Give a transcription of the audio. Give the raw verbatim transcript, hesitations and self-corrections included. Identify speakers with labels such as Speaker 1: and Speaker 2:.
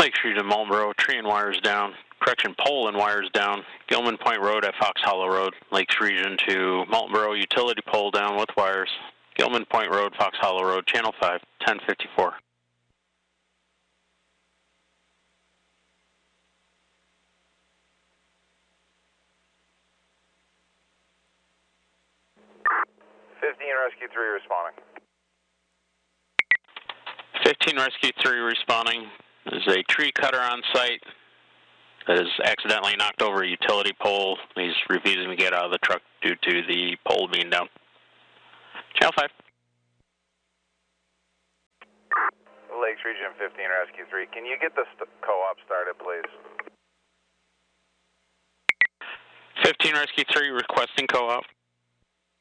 Speaker 1: Lakes Region, Marlboro, tree and wires down. Correction, pole and wires down. Gilman Point Road at Fox Hollow Road. Lakes Region to Marlboro, utility pole down with wires. Gilman Point Road, Fox Hollow Road, Channel five, ten fifty-four.
Speaker 2: fifteen Rescue three responding.
Speaker 1: fifteen Rescue three responding. There's a tree cutter on site that has accidentally knocked over a utility pole. He's refusing to get out of the truck due to the pole being down. Channel five.
Speaker 2: Lakes Region fifteen Rescue three. Can you get the st co-op started, please?
Speaker 1: fifteen Rescue three requesting co-op.